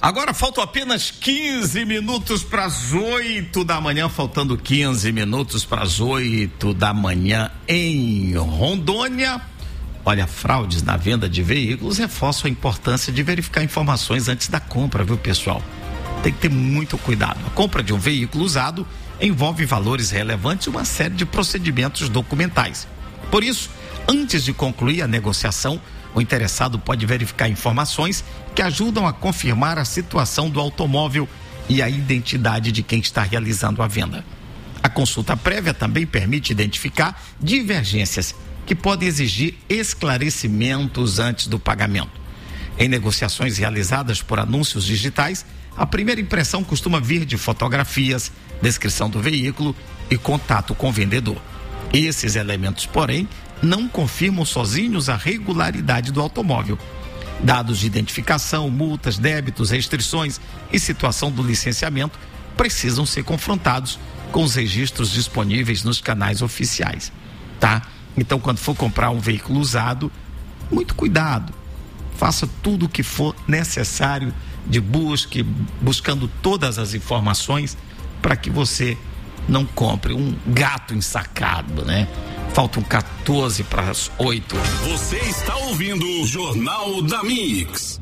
Agora faltam apenas 15 minutos para as 8 da manhã, faltando 15 minutos para as 8 da manhã em Rondônia. Olha, fraudes na venda de veículos reforçam a importância de verificar informações antes da compra, viu, pessoal? Tem que ter muito cuidado. A compra de um veículo usado envolve valores relevantes e uma série de procedimentos documentais. Por isso, antes de concluir a negociação, o interessado pode verificar informações que ajudam a confirmar a situação do automóvel e a identidade de quem está realizando a venda. A consulta prévia também permite identificar divergências que podem exigir esclarecimentos antes do pagamento. Em negociações realizadas por anúncios digitais, a primeira impressão costuma vir de fotografias, descrição do veículo e contato com o vendedor. Esses elementos, porém, não confirmam sozinhos a regularidade do automóvel. Dados de identificação, multas, débitos, restrições e situação do licenciamento precisam ser confrontados com os registros disponíveis nos canais oficiais, tá? Então, quando for comprar um veículo usado, muito cuidado. Faça tudo o que for necessário de buscando todas as informações para que você não compre um gato ensacado, né? Faltam 14 para as 8. Você está ouvindo o Jornal da Mix.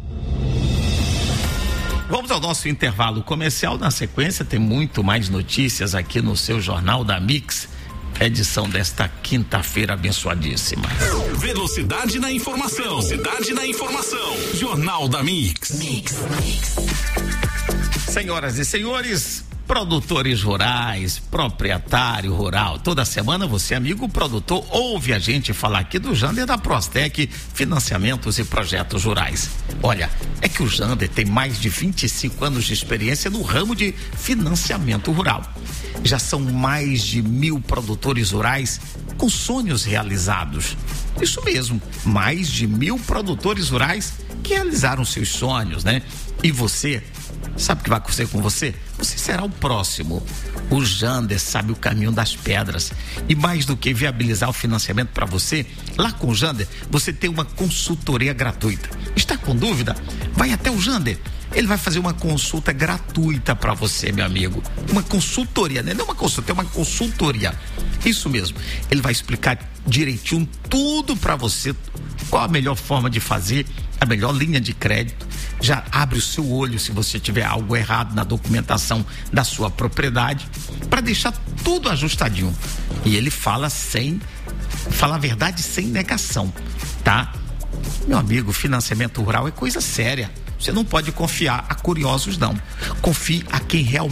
Vamos ao nosso intervalo comercial. Na sequência, tem muito mais notícias aqui no seu Jornal da Mix, edição desta quinta-feira abençoadíssima. Velocidade na informação. Velocidade na informação. Jornal da Mix. Senhoras e senhores, produtores rurais, proprietário rural, toda semana você, amigo produtor, ouve a gente falar aqui do Jander da Prostec Financiamentos e Projetos Rurais. Olha, é que o Jander tem mais de 25 anos de experiência no ramo de financiamento rural. Já são mais de 1.000 produtores rurais com sonhos realizados. Isso mesmo, mais de 1.000 produtores rurais que realizaram seus sonhos, né? E você, sabe o que vai acontecer com você? Você será o próximo. O Jander sabe o caminho das pedras. E mais do que viabilizar o financiamento para você, lá com o Jander, você tem uma consultoria gratuita. Está com dúvida? Vai até o Jander. Ele vai fazer uma consulta gratuita para você, meu amigo. Uma consultoria, né? Não uma consulta, é uma consultoria. Isso mesmo. Ele vai explicar direitinho tudo para você. Qual a melhor forma de fazer, a melhor linha de crédito. Já abre o seu olho se você tiver algo errado na documentação da sua propriedade, para deixar tudo ajustadinho. E ele fala a verdade sem negação, tá? Meu amigo, financiamento rural é coisa séria. Você não pode confiar a curiosos, não. Confie a quem realmente